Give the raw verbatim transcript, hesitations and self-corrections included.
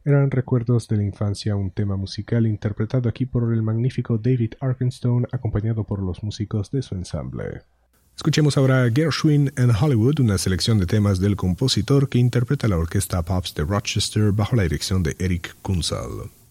Eran Recuerdos de la Infancia, un tema musical interpretado aquí por el magnífico David Arkenstone, acompañado por los músicos de su ensamble. Escuchemos ahora Gershwin and Hollywood, una selección de temas del compositor que interpreta la orquesta Pops de Rochester bajo la dirección de Eric Kunzel.